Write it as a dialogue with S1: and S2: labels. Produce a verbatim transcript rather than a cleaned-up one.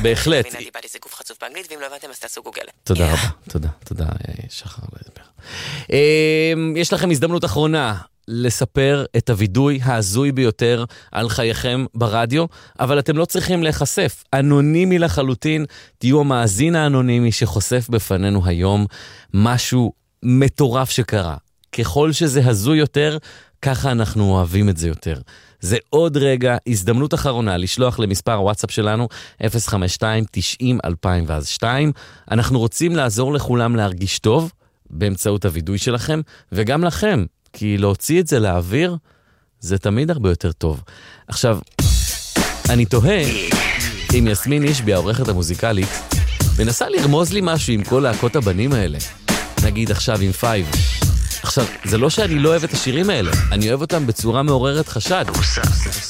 S1: בהחלט.
S2: הנה דיברתי, זה גוף חצוף באנגלית, ואם לא הבנתם אז תעשו גוגל.
S1: תודה רבה, תודה, תודה, שחר. יש לכם הזדמנות אחרונה לספר את הוידוי ההזוי ביותר על חייכם ברדיו, אבל אתם לא צריכים להיחשף. אנונימי לחלוטין, תהיו המאזין האנונימי שחושף בפנינו היום משהו מטורף שקרה. ככל שזה הזוי יותר, ככה אנחנו אוהבים את זה יותר. זה עוד רגע, הזדמנות אחרונה לשלוח למספר הוואטסאפ שלנו אפס חמש שתיים תשעים אלפיים ואז שתיים. אנחנו רוצים לעזור לכולם להרגיש טוב באמצעות הוידוי שלכם, וגם לכם, כי להוציא את זה לאוויר זה תמיד הרבה יותר טוב. עכשיו, אני תוהה אם יסמין אישבי, העורכת המוזיקלית, מנסה לרמוז לי משהו עם כל להקות הבנים האלה. נגיד עכשיו עם פייב. עכשיו, זה לא שאני לא אוהב את השירים האלה, אני אוהב אותם בצורה מעוררת חשד.